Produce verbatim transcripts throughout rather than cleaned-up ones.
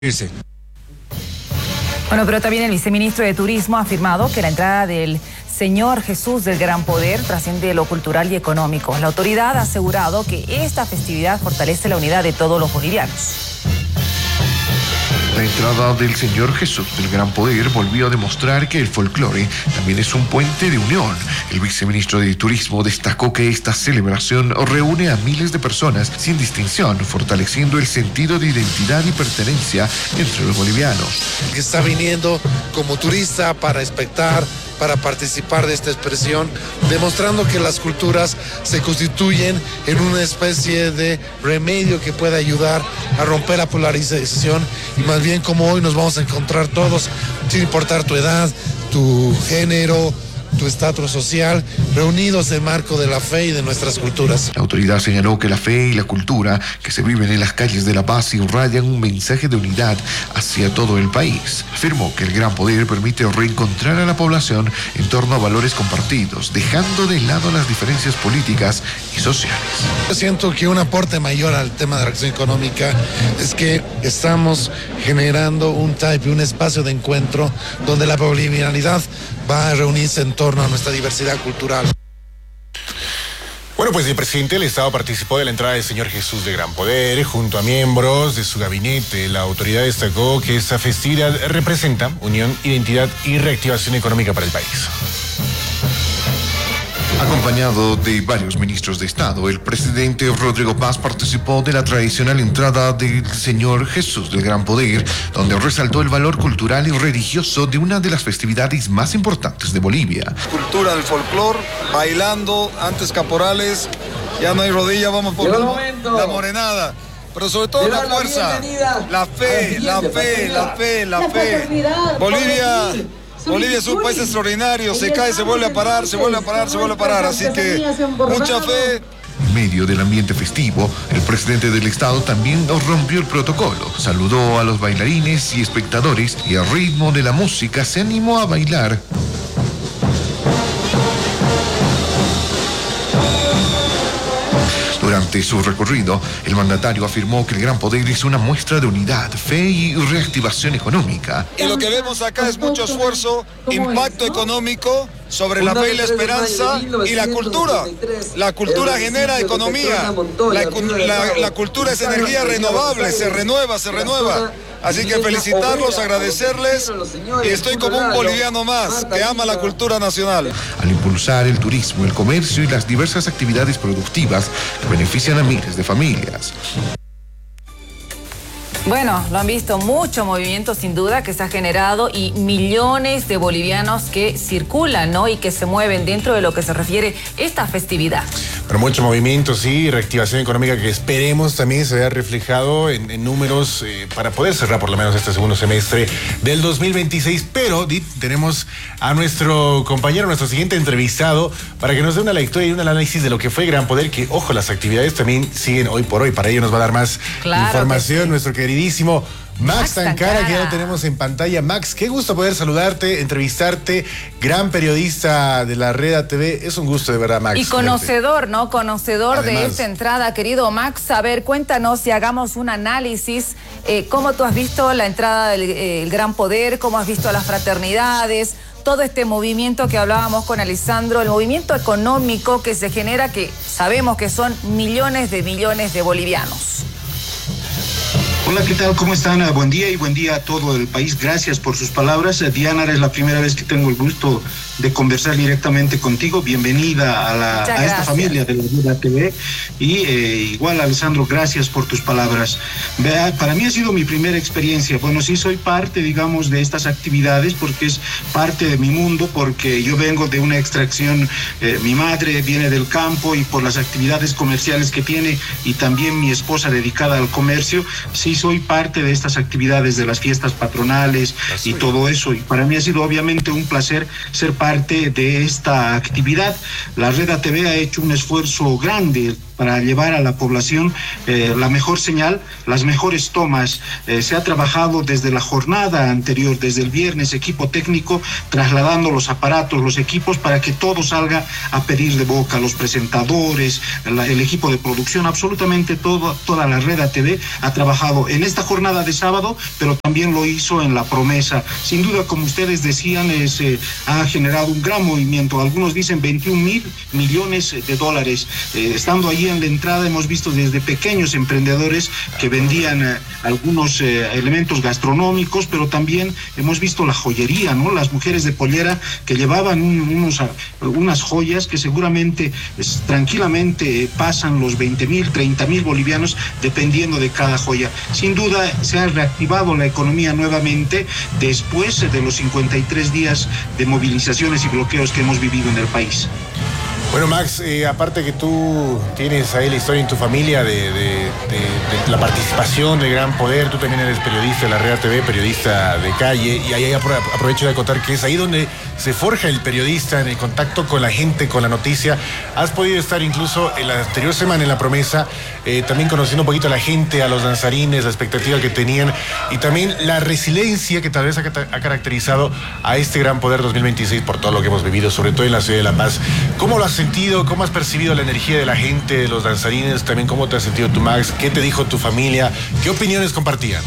Irse. Bueno, pero también el viceministro de Turismo ha afirmado que la entrada del Señor Jesús del Gran Poder trasciende lo cultural y económico. La autoridad ha asegurado que esta festividad fortalece la unidad de todos los bolivianos. La entrada del Señor Jesús del Gran Poder volvió a demostrar que el folclore también es un puente de unión. El viceministro de Turismo destacó que esta celebración reúne a miles de personas sin distinción, fortaleciendo el sentido de identidad y pertenencia entre los bolivianos. Que está viniendo como turista para espectar, para participar de esta expresión, demostrando que las culturas se constituyen en una especie de remedio que puede ayudar a romper la polarización, y más bien como hoy nos vamos a encontrar todos, sin importar tu edad, tu género, tu estatus social, reunidos en marco de la fe y de nuestras culturas. La autoridad señaló que la fe y la cultura que se viven en las calles de La Paz irradian un mensaje de unidad hacia todo el país. Afirmó que el Gran Poder permite reencontrar a la población en torno a valores compartidos, dejando de lado las diferencias políticas y sociales. Yo siento que un aporte mayor al tema de la acción económica es que estamos generando un type, un espacio de encuentro donde la bolivianidad va a reunirse en torno a nuestra diversidad cultural. Bueno, pues el presidente del Estado participó de la entrada del Señor Jesús de Gran Poder junto a miembros de su gabinete. La autoridad destacó que esta festividad representa unión, identidad y reactivación económica para el país. Acompañado de varios ministros de Estado, el presidente Rodrigo Paz participó de la tradicional entrada del Señor Jesús del Gran Poder, donde resaltó el valor cultural y religioso de una de las festividades más importantes de Bolivia. Cultura del folclor, bailando, antes caporales, ya no hay rodilla, vamos por la, la morenada. Pero sobre todo la fuerza, la fe, la fe, la fe, la fe. Bolivia... Bolivia es un país extraordinario, se cae, se vuelve a parar, se vuelve a parar, se vuelve a parar, así que mucha fe. En medio del ambiente festivo, el presidente del Estado también rompió el protocolo, saludó a los bailarines y espectadores y al ritmo de la música se animó a bailar. Durante su recorrido, el mandatario afirmó que el Gran Poder es una muestra de unidad, fe y reactivación económica. Y lo que vemos acá es mucho esfuerzo, impacto económico sobre la fe y la esperanza y la cultura. La cultura genera economía, la, la, la cultura es energía renovable, se renueva, se renueva. Así que felicitarlos, agradecerles, y estoy como un boliviano más que ama la cultura nacional. Al impulsar el turismo, el comercio y las diversas actividades productivas que benefician a miles de familias. Bueno, lo han visto, mucho movimiento sin duda que se ha generado y millones de bolivianos que circulan, ¿no? Y que se mueven dentro de lo que se refiere esta festividad. Pero mucho movimiento, sí, reactivación económica que esperemos también se vea reflejado en, en números eh, para poder cerrar por lo menos este segundo semestre del dos mil veintiséis. Pero Dit, tenemos a nuestro compañero, nuestro siguiente entrevistado, para que nos dé una lectura y un análisis de lo que fue Gran Poder, que, ojo, las actividades también siguen hoy por hoy. Para ello nos va a dar más claro información sí. nuestro queridísimo Max, Max Tancara, Tancara, que ya lo tenemos en pantalla. Max, qué gusto poder saludarte, entrevistarte, gran periodista de la Red A T V, es un gusto de verdad, Max. Y conocedor, ¿no? Conocedor Además. de esta entrada, querido Max. A ver, cuéntanos y hagamos un análisis, eh, cómo tú has visto la entrada del eh, el Gran Poder, cómo has visto las fraternidades, todo este movimiento que hablábamos con Alessandro, el movimiento económico que se genera, que sabemos que son millones de millones de bolivianos. Hola, ¿qué tal? ¿Cómo están? Buen día y buen día a todo el país. Gracias por sus palabras. Diana, es la primera vez que tengo el gusto de conversar directamente contigo. Bienvenida a, la, a esta familia de la Red A T V. Y eh, igual, Alessandro, gracias por tus palabras. Vea, para mí ha sido mi primera experiencia. Bueno, sí soy parte, digamos, de estas actividades porque es parte de mi mundo, porque yo vengo de una extracción, eh, mi madre viene del campo y por las actividades comerciales que tiene y también mi esposa dedicada al comercio, sí soy parte de estas actividades de las fiestas patronales y todo eso, y para mí ha sido obviamente un placer ser parte de esta actividad. La Red A T V ha hecho un esfuerzo grande para llevar a la población eh, la mejor señal, las mejores tomas. Eh, se ha trabajado desde la jornada anterior, desde el viernes, equipo técnico trasladando los aparatos, los equipos, para que todo salga a pedir de boca, los presentadores, la, el equipo de producción, absolutamente todo, toda la red A T V ha trabajado en esta jornada de sábado, pero también lo hizo en la promesa. Sin duda, como ustedes decían, es, eh, ha generado un gran movimiento. Algunos dicen veintiún mil millones de dólares. Eh, estando allí en la entrada hemos visto desde pequeños emprendedores que vendían eh, algunos eh, elementos gastronómicos, pero también hemos visto la joyería, ¿no? Las mujeres de pollera que llevaban un, unos, unas joyas que seguramente es, tranquilamente pasan los veinte mil, treinta mil bolivianos dependiendo de cada joya. Sin duda se ha reactivado la economía nuevamente después de los cincuenta y tres días de movilizaciones y bloqueos que hemos vivido en el país. Bueno, Max, eh, aparte que tú tienes ahí la historia en tu familia de, de, de, de la participación de Gran Poder, tú también eres periodista de la Red A T V, periodista de calle, y ahí aprovecho de contar que es ahí donde se forja el periodista, en el contacto con la gente, con la noticia. Has podido estar incluso en la anterior semana en La Promesa, eh, también conociendo un poquito a la gente, a los danzarines, la expectativa que tenían, y también la resiliencia que tal vez ha, ha caracterizado a este Gran Poder dos mil veintiséis por todo lo que hemos vivido, sobre todo en la ciudad de La Paz. ¿Cómo lo has sentido? ¿Cómo has percibido la energía de la gente, de los danzarines? También, ¿cómo te has sentido tú, Max? ¿Qué te dijo tu familia? ¿Qué opiniones compartían?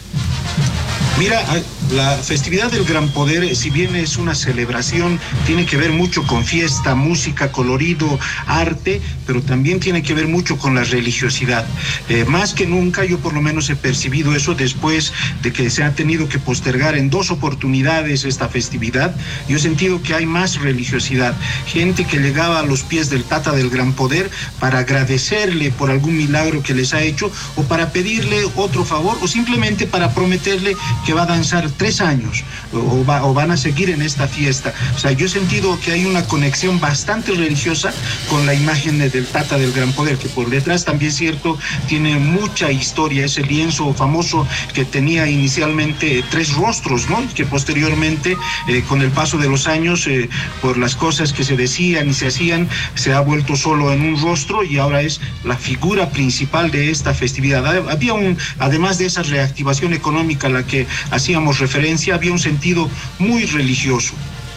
Mira, la festividad del Gran Poder, si bien es una celebración, tiene que ver mucho con fiesta, música, colorido, arte, pero también tiene que ver mucho con la religiosidad. Eh, más que nunca, yo por lo menos he percibido eso después de que se ha tenido que postergar en dos oportunidades esta festividad. Yo he sentido que hay más religiosidad, gente que llegaba a los pies del Tata del Gran Poder para agradecerle por algún milagro que les ha hecho, o para pedirle otro favor, o simplemente para prometerle que va a danzar tres años o, va, o van a seguir en esta fiesta. O sea, yo he sentido que hay una conexión bastante religiosa con la imagen del Tata del Gran Poder, que por detrás también es cierto, tiene mucha historia, ese lienzo famoso que tenía inicialmente tres rostros, ¿no? Que posteriormente, eh, con el paso de los años, eh, por las cosas que se decían y se hacían, se ha vuelto solo en un rostro y ahora es la figura principal de esta festividad. Había un, además de esa reactivación económica a la que hacíamos referencia, había un sentido muy religioso.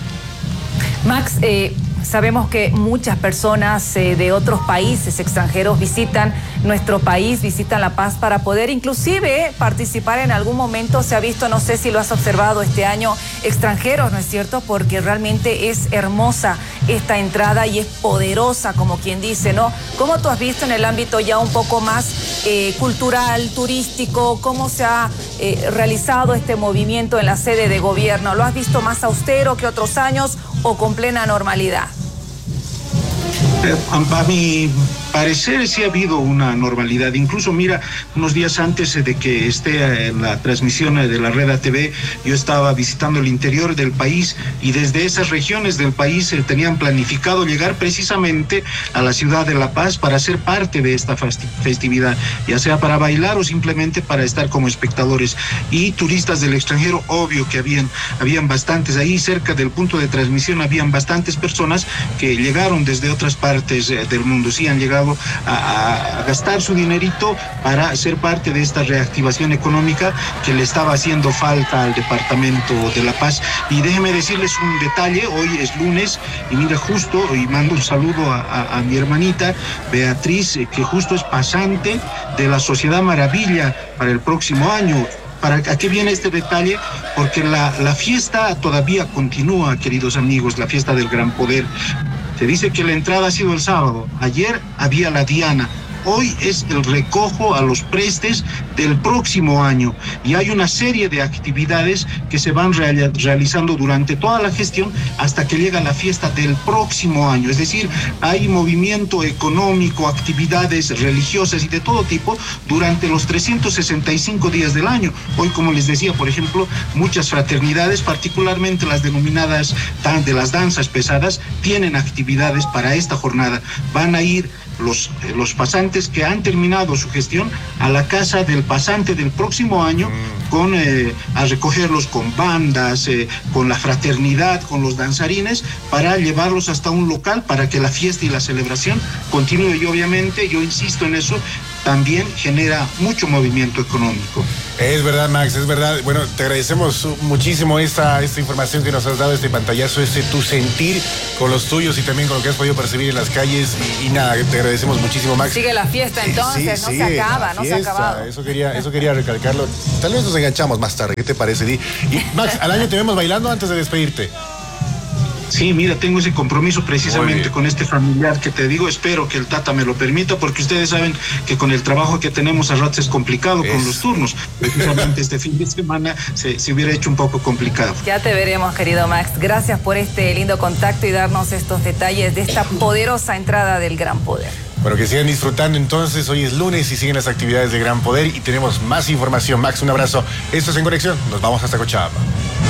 Max, eh, sabemos que muchas personas eh, de otros países extranjeros visitan nuestro país, visitan La Paz para poder inclusive participar en algún momento. Se ha visto, no sé si lo has observado este año, extranjeros, ¿no es cierto? Porque realmente es hermosa esta entrada y es poderosa, como quien dice, ¿no? ¿Cómo tú has visto en el ámbito ya un poco más eh, cultural, turístico, cómo se ha eh, realizado este movimiento en la sede de gobierno? ¿Lo has visto más austero que otros años o con plena normalidad? Eh, a mi parecer sí ha habido una normalidad. Incluso, mira, unos días antes de que esté en la transmisión de la Red A T V, yo estaba visitando el interior del país y desde esas regiones del país eh, tenían planificado llegar precisamente a la ciudad de La Paz para ser parte de esta festividad, ya sea para bailar o simplemente para estar como espectadores. Y turistas del extranjero, obvio que habían, habían bastantes. Ahí cerca del punto de transmisión habían bastantes personas que llegaron desde otras partes eh, del mundo. Sí han llegado A, a gastar su dinerito para ser parte de esta reactivación económica que le estaba haciendo falta al departamento de La Paz. Y déjenme decirles un detalle, hoy es lunes y mira, justo, y mando un saludo a, a, a mi hermanita Beatriz, que justo es pasante de la Sociedad Maravilla para el próximo año. ¿Para ¿A qué viene este detalle? Porque la, la fiesta todavía continúa, queridos amigos, la fiesta del Gran Poder. Se dice que la entrada ha sido el sábado. Ayer había la Diana. Hoy es el recojo a los prestes del próximo año y hay una serie de actividades que se van real, realizando durante toda la gestión hasta que llega la fiesta del próximo año. Es decir, hay movimiento económico, actividades religiosas y de todo tipo durante los trescientos sesenta y cinco días del año. Hoy, como les decía, por ejemplo, muchas fraternidades, particularmente las denominadas de las danzas pesadas, tienen actividades para esta jornada. Van a ir los, eh, los pasantes que han terminado su gestión a la casa del pasante del próximo año, mm. con eh, a recogerlos con bandas, eh, con la fraternidad, con los danzarines, para llevarlos hasta un local para que la fiesta y la celebración continúe. Y obviamente, yo insisto en eso, también genera mucho movimiento económico. Es verdad, Max, es verdad. Bueno, te agradecemos muchísimo esta, esta información que nos has dado, este pantallazo, este tu sentir con los tuyos y también con lo que has podido percibir en las calles. Y, y nada, te agradecemos muchísimo, Max. Sigue la fiesta entonces, sí, no se acaba, no se ha acabado. Eso quería, eso quería recalcarlo. Tal vez nos enganchamos más tarde, ¿qué te parece, Di? Y Max, al año te vemos bailando antes de despedirte. Sí, mira, tengo ese compromiso precisamente con este familiar que te digo. Espero que el Tata me lo permita, porque ustedes saben que con el trabajo que tenemos a ratos es complicado es. con los turnos. Precisamente este fin de semana se, se hubiera hecho un poco complicado. Ya te veremos, querido Max. Gracias por este lindo contacto y darnos estos detalles de esta poderosa entrada del Gran Poder. Bueno, que sigan disfrutando entonces. Hoy es lunes y siguen las actividades de Gran Poder y tenemos más información. Max, un abrazo. Esto es En Conexión. Nos vamos hasta Cochabamba.